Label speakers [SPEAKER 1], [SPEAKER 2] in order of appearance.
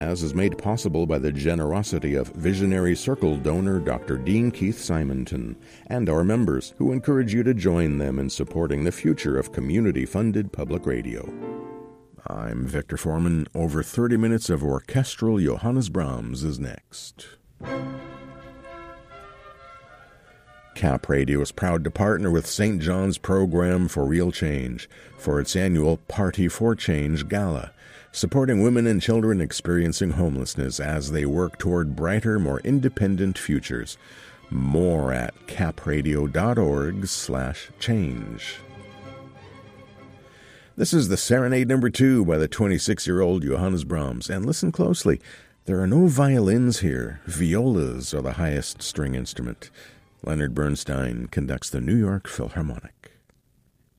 [SPEAKER 1] As is made possible by the generosity of Visionary Circle donor Dr. Dean Keith Simonton and our members, who encourage you to join them in supporting the future of community-funded public radio. I'm Victor Foreman. Over 30 minutes of orchestral Johannes Brahms is next. Cap Radio is proud to partner with St. John's Program for Real Change for its annual Party for Change Gala, supporting women and children experiencing homelessness as they work toward brighter, more independent futures. More at capradio.org/change. This is the Serenade No. 2 by the 26-year-old Johannes Brahms, and listen closely. There are no violins here. Violas are the highest string instrument. Leonard Bernstein conducts the New York Philharmonic.